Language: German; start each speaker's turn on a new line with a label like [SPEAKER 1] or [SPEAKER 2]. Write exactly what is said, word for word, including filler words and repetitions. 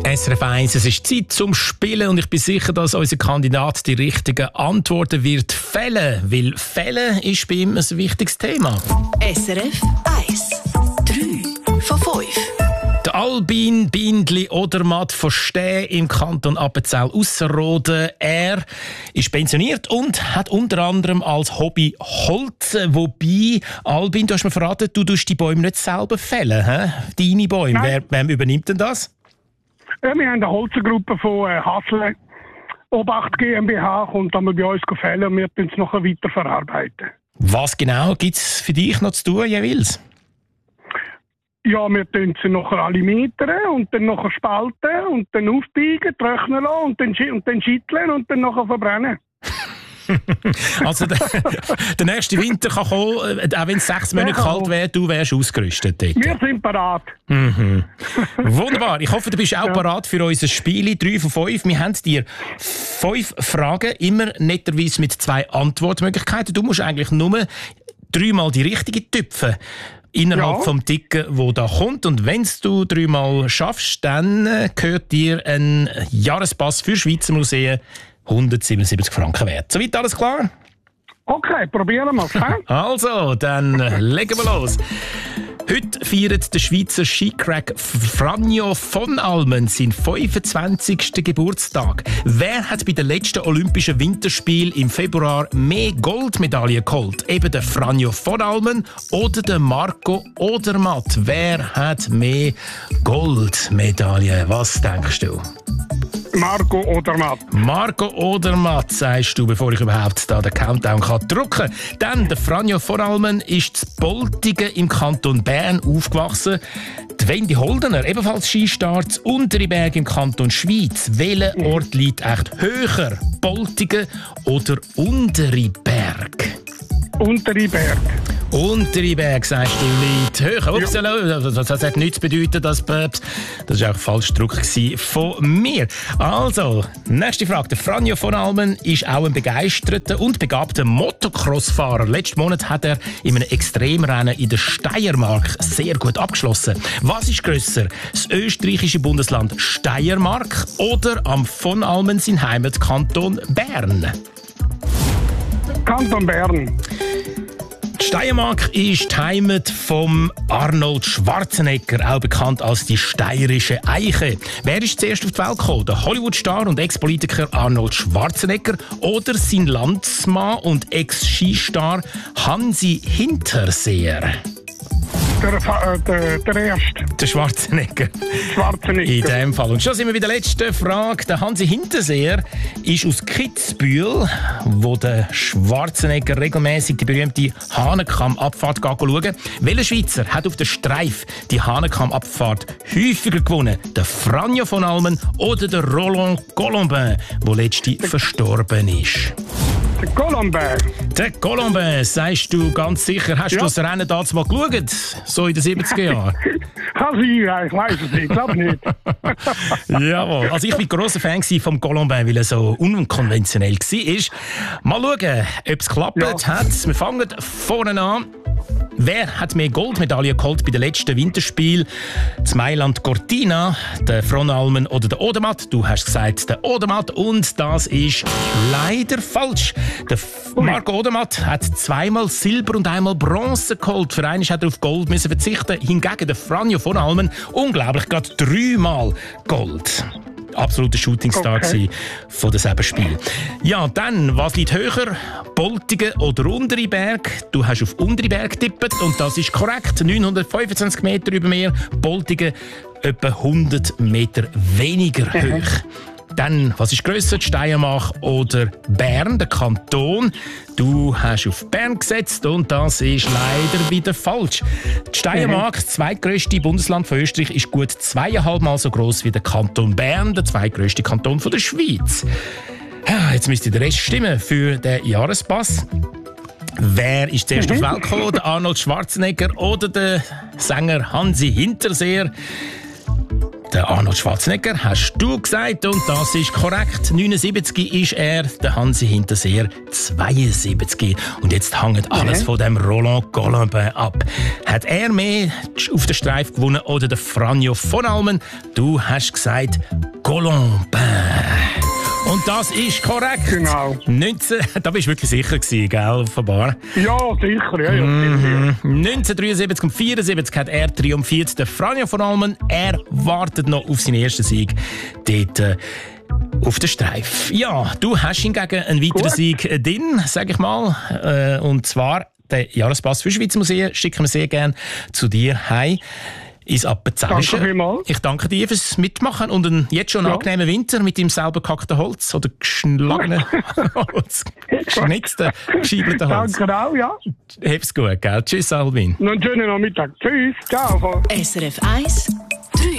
[SPEAKER 1] S R F eins, es ist Zeit zum Spielen und ich bin sicher, dass unser Kandidat die richtigen Antworten wird fällen, weil fällen ist bei ihm ein wichtiges Thema.
[SPEAKER 2] S R F eins. drei von fünf.
[SPEAKER 1] Der Albin Bindli Odermatt von Stäh im Kanton Appenzell-Ausserrhoden. Er ist pensioniert und hat unter anderem als Hobby Holzen. Wobei, Albin, du hast mir verraten, du tust die Bäume nicht selber fällen. He? Deine Bäume. Wer, wer übernimmt denn das?
[SPEAKER 3] Ja, wir haben eine Holzengruppe von äh, Hassle, Obacht GmbH, kommt dann bei uns fällen und wir tun es nachher weiterverarbeiten.
[SPEAKER 1] Was genau gibt es für dich noch zu tun jeweils?
[SPEAKER 3] Ja, wir tun sie nachher alle metern und dann nachher spalten und dann aufbiegen, trocknen lassen und dann, und dann schütteln und dann nachher verbrennen.
[SPEAKER 1] Also der, der nächste Winter kann kommen, auch wenn es sechs Monate kalt wäre, du wärst ausgerüstet dort.
[SPEAKER 3] Wir sind parat.
[SPEAKER 1] Mhm. Wunderbar. Ich hoffe, du bist auch ja. parat für unser Spiel. drei von fünf. Wir haben dir fünf Fragen, immer netterweise mit zwei Antwortmöglichkeiten. Du musst eigentlich nur dreimal die richtige tüpfen. Innerhalb ja. vom Ticken, wo da kommt. Und wenn du dreimal schaffst, dann gehört dir ein Jahrespass für Schweizer Museen hundertsiebenundsiebzig Franken wert. Soweit alles klar?
[SPEAKER 3] Okay, probieren wir es.
[SPEAKER 1] Also, dann legen wir los. Heute feiert der Schweizer Skicrack Franjo von Almen seinen fünfundzwanzigsten Geburtstag. Wer hat bei den letzten Olympischen Winterspielen im Februar mehr Goldmedaillen geholt? Eben der Franjo von Almen oder der Marco Odermatt? Wer hat mehr Goldmedaillen? Was denkst du?
[SPEAKER 3] Marco Odermatt.
[SPEAKER 1] Marco Odermatt, sagst du, bevor ich überhaupt da den Countdown kann drücken. Dann, der Franjo von Almen ist in Boltigen im Kanton Bern aufgewachsen. Die Wendy Holdener, ebenfalls Skistart, Untere Berg im Kanton Schweiz. Welcher Ort liegt echt höher? Boltigen oder Untere Berg?
[SPEAKER 3] Untere Berg.
[SPEAKER 1] Untere Berg, sagst du, liegt höher. Ups, ja. Das hat nichts bedeutet, dass das war auch falsch Druck von mir. Also, nächste Frage. Der Franjo von Almen ist auch ein begeisterter und begabter Motocross-Fahrer. Letzten Monat hat er in einem Extremrennen in der Steiermark sehr gut abgeschlossen. Was ist grösser? Das österreichische Bundesland Steiermark oder am von Almen sein Heimatkanton Bern?
[SPEAKER 3] Kanton Bern.
[SPEAKER 1] Die Steiermark ist die Heimat von Arnold Schwarzenegger, auch bekannt als die steirische Eiche. Wer ist zuerst auf die Welt gekommen? Der Hollywood-Star und Ex-Politiker Arnold Schwarzenegger oder sein Landsmann und Ex-Skistar Hansi Hinterseer?
[SPEAKER 3] Der, äh, der, der Erste.
[SPEAKER 1] Der Schwarzenegger.
[SPEAKER 3] Schwarzenegger.
[SPEAKER 1] In dem Fall. Und schon sind wir bei der letzten Frage. Der Hansi Hinterseer ist aus Kitzbühel, wo der Schwarzenegger regelmäßig die berühmte Hahnenkamm-Abfahrt schauen. Welcher Schweizer hat auf der Streif die Hahnenkamm-Abfahrt häufiger gewonnen? Der Franjo von Almen oder der Roland Colombin, der letzte verstorben ist?
[SPEAKER 3] Der Colombin.
[SPEAKER 1] Der Colombin, sagst du ganz sicher. Hast ja. du das Rennen damals mal geschaut? So in den siebziger Jahren?
[SPEAKER 3] Kann sein, ja, ich weiß es nicht. Ich glaube nicht.
[SPEAKER 1] Jawohl. Also ich war ein grosser Fan vom Colombin, weil er so unkonventionell war. Mal schauen, ob es geklappt ja. hat. Wir fangen vorne an. Wer hat mehr Goldmedaillen geholt bei den letzten Winterspielen? Das Mailand Cortina, der von Almen oder der Odermatt? Du hast gesagt, der Odermatt und das ist leider falsch. Der Marco Odermatt hat zweimal Silber und einmal Bronze geholt. Für einen hat er auf Gold müssen verzichten. Hingegen der Franjo von Almen unglaublich gerade dreimal Gold. Absoluter Shootingstar okay. von diesem Spiel. Ja, dann, was liegt höher? Boltigen oder Untere Berg? Du hast auf Untere Berg getippt und das ist korrekt. neunhundertfünfundzwanzig Meter über Meer, Boltigen etwa hundert Meter weniger mhm. hoch. Dann, was ist grösser, die Steiermark oder Bern, der Kanton? Du hast auf Bern gesetzt und das ist leider wieder falsch. Die Steiermark, das zweitgrösste Bundesland von Österreich, ist gut zweieinhalb Mal so gross wie der Kanton Bern, der zweitgrösste Kanton von der Schweiz. Ja, jetzt müsste der Rest stimmen für den Jahrespass. Wer ist zuerst auf die Welt gekommen? Der Arnold Schwarzenegger oder der Sänger Hansi Hinterseer? Der Arnold Schwarzenegger hast du gesagt und das ist korrekt. neunundsiebzig ist er, der Hansi Hinterseer zweiundsiebzig. Und jetzt hängt alles von dem Roland Colombin ab. Hat er mehr auf den Streif gewonnen oder der Franjo von Almen? Du hast gesagt Colombin. Und das ist korrekt.
[SPEAKER 3] Genau.
[SPEAKER 1] neunzehn, da bist du wirklich sicher gewesen, gell, offenbar.
[SPEAKER 3] Ja, sicher. Ja, ja,
[SPEAKER 1] Mhm. neunzehnhundertdreiundsiebzig und vierundsiebzig hat er triumphiert. Der Franjo von Almen, er wartet noch auf seinen ersten Sieg dort äh, auf den Streif. Ja, du hast hingegen einen weiteren
[SPEAKER 3] Gut.
[SPEAKER 1] Sieg äh, drin, sag ich mal. Äh, und zwar den Jahrespass für Schweizer Museen schicken wir sehr gerne zu dir heim ins Appenzellische.
[SPEAKER 3] Danke vielmals.
[SPEAKER 1] Ich danke dir fürs Mitmachen und einen jetzt schon einen
[SPEAKER 3] Ja.
[SPEAKER 1] angenehmen Winter mit dem selber gehackten Holz oder geschlagenen Holz, geschnitzten, geschiebelten Holz.
[SPEAKER 3] Danke auch, ja.
[SPEAKER 1] Hab's gut, gell? Tschüss, Albin.
[SPEAKER 3] Noch einen schönen Nachmittag. Tschüss. Ciao.
[SPEAKER 2] S R F eins